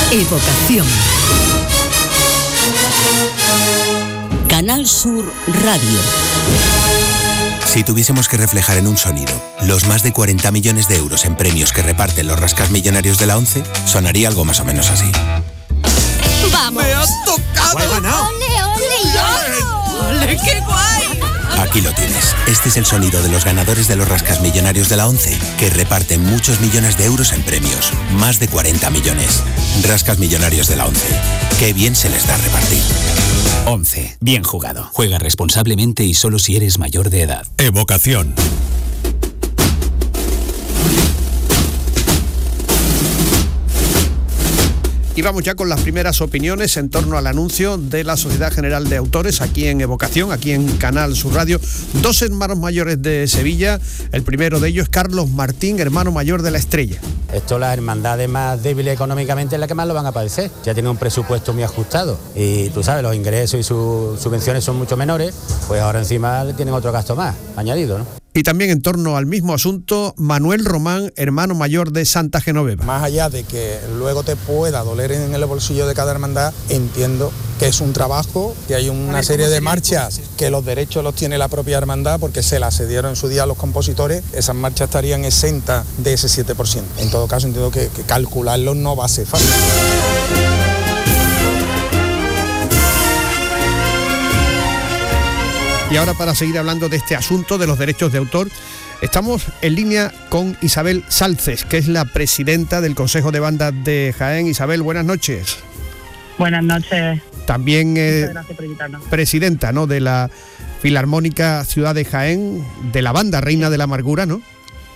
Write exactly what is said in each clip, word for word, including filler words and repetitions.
Evocación. Canal Sur Radio. Si tuviésemos que reflejar en un sonido los más de cuarenta millones de euros en premios que reparten los rascasmillonarios de la ONCE, sonaría algo más o menos así. ¡Vamos! ¡Me has tocado! ¡He ganado! ¡Ole, ole, yo! ¡Ole, qué guay! Aquí lo tienes. Este es el sonido de los ganadores de los rascasmillonarios de la ONCE, que reparten muchos millones de euros en premios. Más de cuarenta millones. Rascasmillonarios de la ONCE. Qué bien se les da repartir. ONCE. Bien jugado. Juega responsablemente y solo si eres mayor de edad. Evocación. Y vamos ya con las primeras opiniones en torno al anuncio de la Sociedad General de Autores aquí en Evocación, aquí en Canal Sur Radio. Dos hermanos mayores de Sevilla, el primero de ellos es Carlos Martín, hermano mayor de La Estrella. Esto, las hermandades más débiles económicamente es la que más lo van a padecer. Ya tienen un presupuesto muy ajustado y tú sabes, los ingresos y sus subvenciones son mucho menores, pues ahora encima tienen otro gasto más añadido, ¿no? Y también en torno al mismo asunto, Manuel Román, hermano mayor de Santa Genoveva. Más allá de que luego te pueda doler en el bolsillo de cada hermandad, entiendo que es un trabajo, que hay una serie de marchas que los derechos los tiene la propia hermandad porque se las cedieron en su día a los compositores. Esas marchas estarían exentas de ese siete por ciento. En todo caso, entiendo que, que calcularlo no va a ser fácil. Y ahora, para seguir hablando de este asunto de los derechos de autor, estamos en línea con Isabel Salces, que es la presidenta del Consejo de Bandas de Jaén. Isabel, buenas noches. Buenas noches. También eh, gracias por invitarnos. Presidenta, ¿no?, de la Filarmónica Ciudad de Jaén, de la banda Reina de la Amargura, ¿no?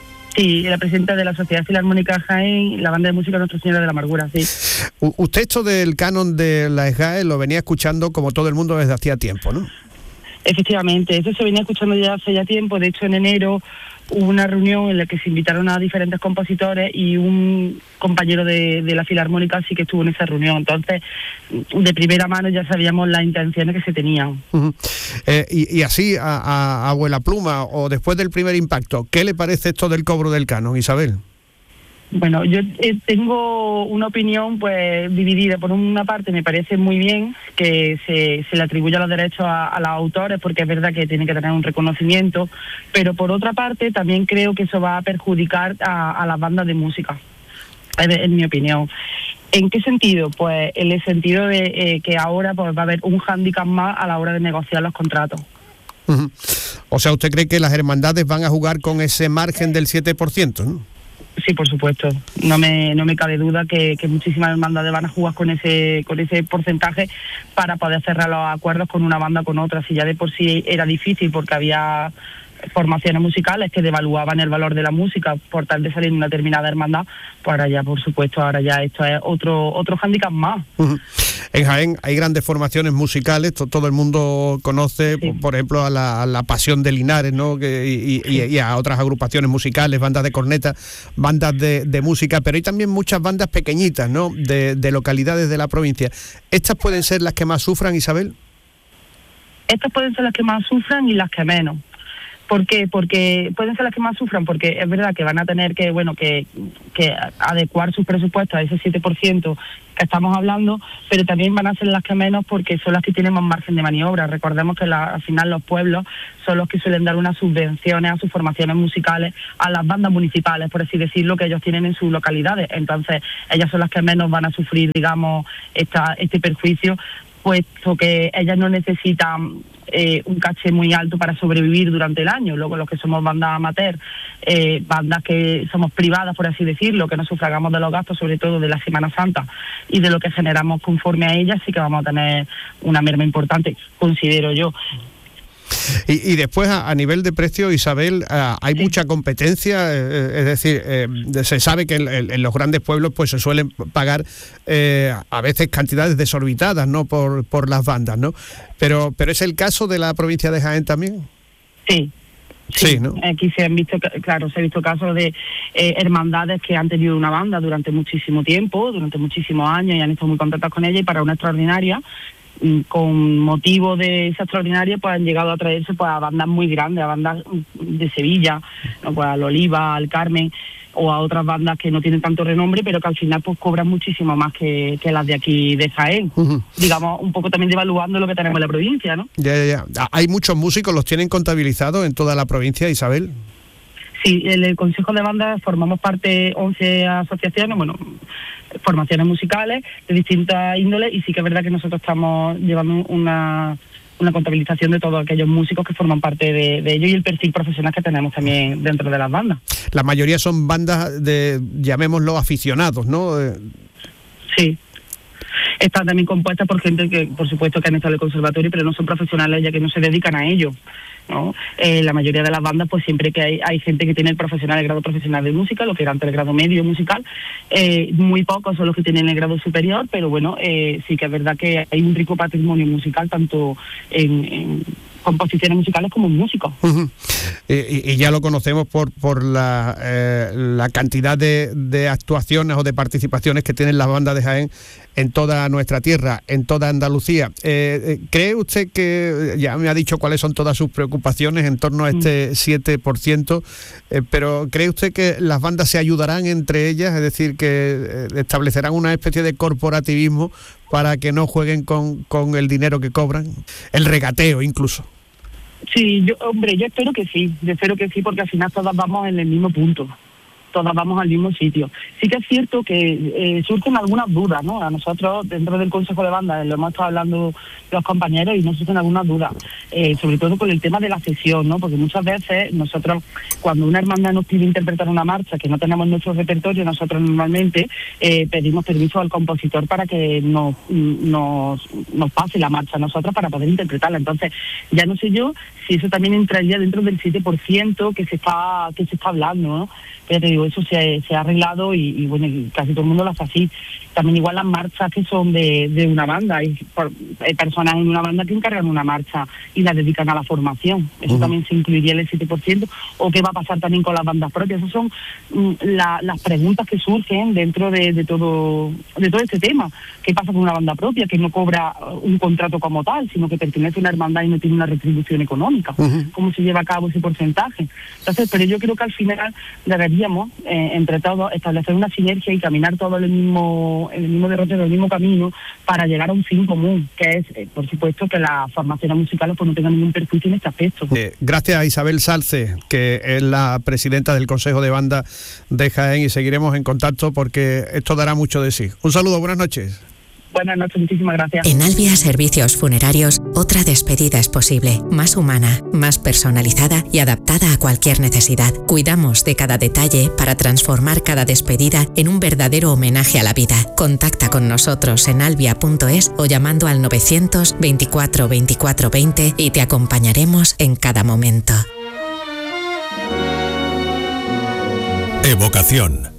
Sí, la presidenta de la Sociedad Filarmónica Jaén, la banda de música Nuestra Señora de la Amargura, sí. U- usted esto del canon de la SGAE lo venía escuchando como todo el mundo desde hacía tiempo, ¿no? Efectivamente, eso se venía escuchando ya hace ya tiempo. De hecho, en enero hubo una reunión en la que se invitaron a diferentes compositores y un compañero de, de la Filarmónica sí que estuvo en esa reunión. Entonces, de primera mano ya sabíamos las intenciones que se tenían. Uh-huh. Eh, y, y así, a, a, a abuela pluma, o después del primer impacto, ¿qué le parece esto del cobro del canon, Isabel? Bueno, yo eh, tengo una opinión pues dividida. Por una parte, me parece muy bien que se, se le atribuya los derechos a, a los autores, porque es verdad que tienen que tener un reconocimiento, pero por otra parte también creo que eso va a perjudicar a, a las bandas de música, en, en mi opinión. ¿En qué sentido? Pues en el sentido de eh, que ahora pues va a haber un hándicap más a la hora de negociar los contratos. Uh-huh. O sea, ¿usted cree que las hermandades van a jugar con ese margen del siete por ciento, ¿no? Sí, por supuesto. No me no me cabe duda que, que muchísimas hermandades van a jugar con ese con ese porcentaje para poder cerrar los acuerdos con una banda o con otra. Si ya de por sí era difícil porque había formaciones musicales que devaluaban el valor de la música por tal de salir en una determinada hermandad, pues ahora ya, por supuesto, ahora ya esto es otro otro hándicap más. Uh-huh. En Jaén hay grandes formaciones musicales, to, todo el mundo conoce, sí. por, por ejemplo, a la, a la Pasión de Linares, ¿no? Que, y, y, y a otras agrupaciones musicales, bandas de corneta, bandas de, de música, pero hay también muchas bandas pequeñitas, ¿no?, de, de localidades de la provincia. ¿Estas pueden ser las que más sufran, Isabel? Estas pueden ser las que más sufran y las que menos. ¿Por qué? Porque pueden ser las que más sufran, porque es verdad que van a tener que, bueno, que, que adecuar sus presupuestos a ese siete por ciento que estamos hablando, pero también van a ser las que menos porque son las que tienen más margen de maniobra. Recordemos que la, al final los pueblos son los que suelen dar unas subvenciones a sus formaciones musicales, a las bandas municipales, por así decirlo, que ellos tienen en sus localidades. Entonces, ellas son las que menos van a sufrir, digamos, esta, este perjuicio, puesto que ellas no necesitan eh, un caché muy alto para sobrevivir durante el año. Luego los que somos bandas amateur, eh, bandas que somos privadas, por así decirlo, que no sufragamos de los gastos, sobre todo de la Semana Santa y de lo que generamos conforme a ellas, sí que vamos a tener una merma importante, considero yo. Y, y después, a, a nivel de precio, Isabel, uh, hay sí. mucha competencia, eh, es decir, eh, se sabe que en, en los grandes pueblos pues se suelen pagar eh, a veces cantidades desorbitadas, ¿no?, por, por las bandas, ¿no? Pero, pero ¿es el caso de la provincia de Jaén también? Sí. Sí, sí, ¿no? Aquí se han visto, claro, se ha visto casos de eh, hermandades que han tenido una banda durante muchísimo tiempo, durante muchísimos años, y han estado muy contentas con ella, y para una extraordinaria, con motivo de esa extraordinaria, pues han llegado a traerse pues a bandas muy grandes, a bandas de Sevilla, ¿no?, pues al Oliva, al Carmen, o a otras bandas que no tienen tanto renombre, pero que al final pues cobran muchísimo más que, que las de aquí de Jaén. Uh-huh. Digamos, un poco también devaluando lo que tenemos en la provincia, ¿no? Ya, ya, ya. Hay muchos músicos, ¿los tienen contabilizados en toda la provincia, Isabel? Sí, en el Consejo de Bandas formamos parte once asociaciones, bueno, formaciones musicales de distintas índoles, y sí que es verdad que nosotros estamos llevando una, una contabilización de todos aquellos músicos que forman parte de, de ellos y el perfil profesional que tenemos también dentro de las bandas. La mayoría son bandas de, llamémoslo, aficionados, ¿no? Sí. Están también compuestas por gente que, por supuesto, que han estado en el conservatorio, pero no son profesionales, ya que no se dedican a ello, ¿no? Eh, la mayoría de las bandas, pues siempre que hay, hay gente que tiene el profesional, el grado profesional de música, lo que era antes el grado medio musical, eh, muy pocos son los que tienen el grado superior, pero bueno, eh, sí que es verdad que hay un rico patrimonio musical, tanto en, en composiciones musicales como músicos. Uh-huh. Y, y ya lo conocemos por por la, eh, la cantidad de, de actuaciones o de participaciones que tienen las bandas de Jaén en toda nuestra tierra, en toda Andalucía. Eh, ¿Cree usted que, ya me ha dicho cuáles son todas sus preocupaciones en torno a este siete por ciento, eh, pero ¿cree usted que las bandas se ayudarán entre ellas? Es decir, que eh, establecerán una especie de corporativismo para que no jueguen con, con el dinero que cobran, el regateo incluso. Sí, yo, hombre, yo espero que sí, yo espero que sí, porque al final todas vamos en el mismo punto, todas vamos al mismo sitio. Sí que es cierto que eh, surgen algunas dudas, ¿no? A nosotros, dentro del Consejo de Bandas, lo hemos estado hablando los compañeros y nos surgen algunas dudas, eh, sobre todo con el tema de la cesión, ¿no? Porque muchas veces nosotros, cuando una hermandad nos pide interpretar una marcha que no tenemos en nuestro repertorio, nosotros normalmente eh, pedimos permiso al compositor para que nos, nos, nos pase la marcha a nosotros para poder interpretarla. Entonces, ya no sé yo si eso también entraría dentro del siete por ciento que se está que se está hablando, ¿no? Pero te digo, eso se, se ha arreglado y, y bueno, y casi todo el mundo lo hace así. También igual las marchas que son de, de una banda, hay, por, hay personas en una banda que encargan una marcha y la dedican a la formación, eso uh-huh. también se incluiría en el siete por ciento, o qué va a pasar también con las bandas propias. Esas son mm, la, las preguntas que surgen dentro de, de todo de todo este tema. ¿Qué pasa con una banda propia que no cobra un contrato como tal, sino que pertenece a una hermandad y no tiene una retribución económica? Uh-huh. ¿Cómo se lleva a cabo ese porcentaje? Entonces, pero yo creo que al final deberíamos, eh, entre todos, establecer una sinergia y caminar todo en el mismo, en el mismo derrotero, el mismo camino, para llegar a un fin común, que es, eh, por supuesto, que las formaciones musicales pues no tengan ningún perjuicio en este aspecto. Eh, gracias a Isabel Salce, que es la presidenta del Consejo de Banda de Jaén, y seguiremos en contacto porque esto dará mucho de sí. Un saludo, buenas noches. Buenas noches, muchísimas gracias. En Albia Servicios Funerarios, otra despedida es posible, más humana, más personalizada y adaptada a cualquier necesidad. Cuidamos de cada detalle para transformar cada despedida en un verdadero homenaje a la vida. Contacta con nosotros en albia punto es o llamando al novecientos veinticuatro veinticuatro veinte y te acompañaremos en cada momento. Evocación.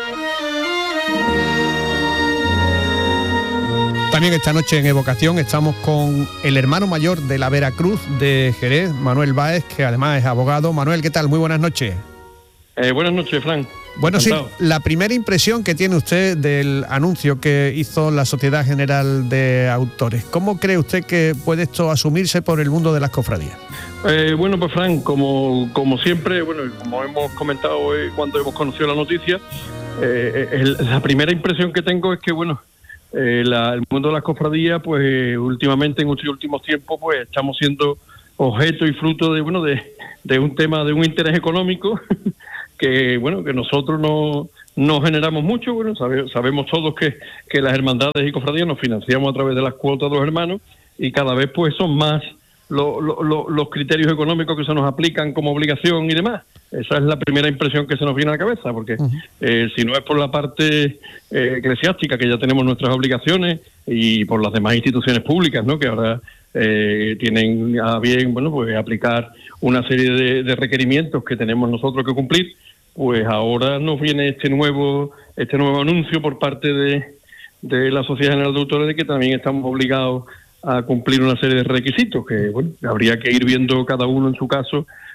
También esta noche en Evocación estamos con el hermano mayor de la Veracruz de Jerez, Manuel Báez, que además es abogado. Manuel, ¿qué tal? Muy buenas noches. Eh, buenas noches, Fran. Bueno, sí, la primera impresión que tiene usted del anuncio que hizo la Sociedad General de Autores, ¿cómo cree usted que puede esto asumirse por el mundo de las cofradías? Eh, bueno, pues Fran, como, como siempre, bueno, como hemos comentado hoy cuando hemos conocido la noticia, eh, el, la primera impresión que tengo es que, bueno, Eh, la, el mundo de las cofradías, pues eh, últimamente, en estos últimos tiempos, pues estamos siendo objeto y fruto de bueno de, de un tema, de un interés económico que bueno que nosotros no, no generamos mucho. Bueno, sabe, sabemos todos que, que las hermandades y cofradías nos financiamos a través de las cuotas de los hermanos y cada vez pues son más lo, lo, lo, los criterios económicos que se nos aplican como obligación y demás. Esa es la primera impresión que se nos viene a la cabeza, porque uh-huh. eh, si no es por la parte eh, eclesiástica, que ya tenemos nuestras obligaciones, y por las demás instituciones públicas, ¿no?, que ahora eh, tienen a bien, bueno, pues aplicar una serie de, de requerimientos que tenemos nosotros que cumplir, pues ahora nos viene este nuevo este nuevo anuncio por parte de, de la Sociedad General de Autores de que también estamos obligados a cumplir una serie de requisitos que, bueno, habría que ir viendo cada uno en su caso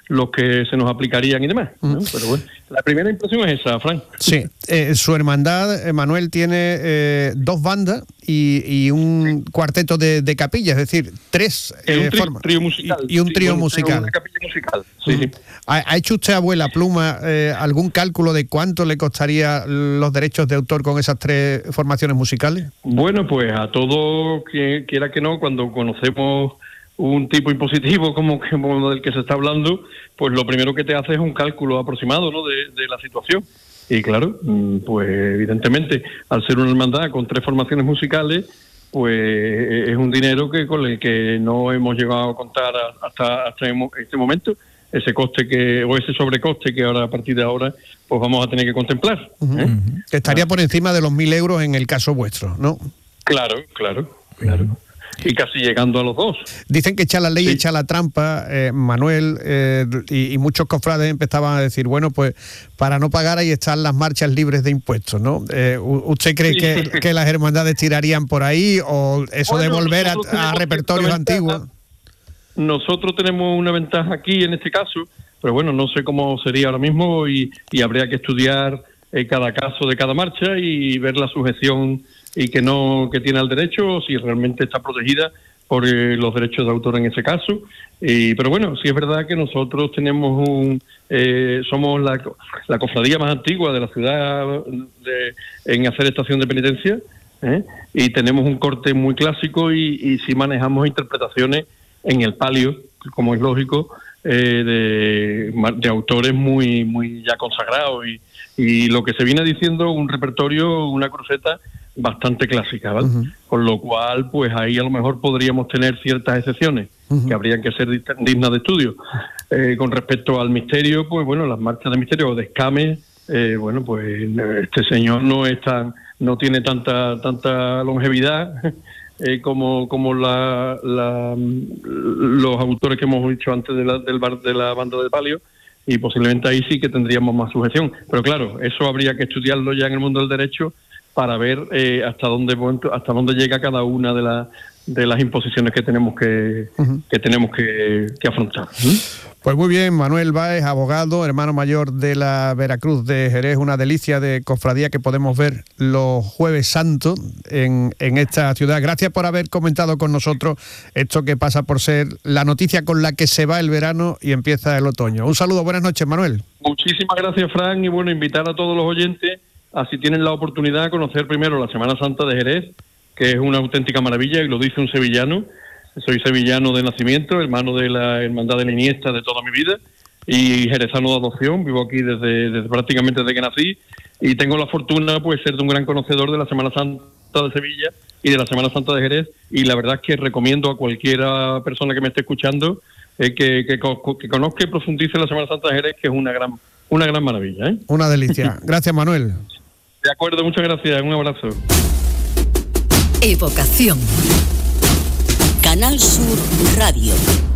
los que se nos aplicarían y demás, ¿no? Mm. Pero bueno, la primera impresión es esa, Fran. Sí, eh, su hermandad, Manuel, tiene eh, dos bandas y, y un sí. cuarteto de, de capilla, es decir, tres eh, un tri, formas. Trío musical. Y, y un trío sí, musical. Una capilla musical, sí, mm. sí. ¿Ha, ¿Ha hecho usted, abuela Pluma, eh, algún cálculo de cuánto le costaría los derechos de autor con esas tres formaciones musicales? Bueno, pues a todo, que, quiera que no, cuando conocemos un tipo impositivo como, como del que se está hablando, pues lo primero que te hace es un cálculo aproximado, ¿no?, de, de la situación. Y claro, pues evidentemente, al ser una hermandad con tres formaciones musicales, pues es un dinero que con el que no hemos llegado a contar hasta, hasta este momento, ese coste que o ese sobrecoste que ahora a partir de ahora pues vamos a tener que contemplar. Uh-huh. ¿eh? Estaría por encima de los mil euros en el caso vuestro, ¿no? Claro, claro, claro. Uh-huh. Y casi llegando a los dos. Dicen que echa la ley, sí. echa la trampa, eh, Manuel, eh, y, y muchos cofrades empezaban a decir, bueno, pues para no pagar ahí están las marchas libres de impuestos, ¿no? Eh, ¿Usted cree sí. que, que las hermandades tirarían por ahí o eso bueno, de volver a, a repertorios antiguos? Nosotros tenemos una ventaja aquí en este caso, pero bueno, no sé cómo sería ahora mismo y, y habría que estudiar eh, cada caso de cada marcha y ver la sujeción y que no que tiene el derecho, si realmente está protegida por eh, los derechos de autor en ese caso. Y, pero bueno, sí es verdad que nosotros tenemos un eh, somos la, la cofradía más antigua de la ciudad de, en hacer estación de penitencia, ¿eh? Y tenemos un corte muy clásico y, y sí manejamos interpretaciones en el palio, como es lógico, eh, de, de autores muy muy ya consagrados y, y lo que se viene diciendo, un repertorio, una cruceta bastante clásica, ¿vale? Uh-huh. Con lo cual, pues ahí a lo mejor podríamos tener ciertas excepciones uh-huh. que habrían que ser dignas de estudio. Eh, con respecto al misterio, pues bueno, las marchas de misterio o de escame, eh, bueno, pues este señor no es tan, no tiene tanta tanta longevidad eh, como como la, la los autores que hemos dicho antes de la, del bar, de la banda del palio, y posiblemente ahí sí que tendríamos más sujeción. Pero claro, eso habría que estudiarlo ya en el mundo del derecho para ver eh, hasta dónde hasta dónde llega cada una de las de las imposiciones que tenemos que uh-huh. que tenemos que, que afrontar. ¿Mm? Pues muy bien, Manuel Báez, abogado, hermano mayor de la Veracruz de Jerez, una delicia de cofradía que podemos ver los Jueves Santos en, en esta ciudad. Gracias por haber comentado con nosotros esto que pasa por ser la noticia con la que se va el verano y empieza el otoño. Un saludo, buenas noches, Manuel. Muchísimas gracias, Fran, y bueno, invitar a todos los oyentes a si tienen la oportunidad de conocer primero la Semana Santa de Jerez, que es una auténtica maravilla, y lo dice un sevillano. Soy sevillano de nacimiento, hermano de la Hermandad de la Iniesta de toda mi vida, y jerezano de adopción. Vivo aquí desde, desde prácticamente desde que nací, y tengo la fortuna pues ser de un gran conocedor de la Semana Santa de Sevilla y de la Semana Santa de Jerez, y la verdad es que recomiendo a cualquiera persona que me esté escuchando eh, que, que, que conozca y profundice la Semana Santa de Jerez, que es una gran, una gran maravilla, ¿eh? Una delicia. Gracias, Manuel. De acuerdo, muchas gracias, un abrazo. Evocación. Canal Sur Radio.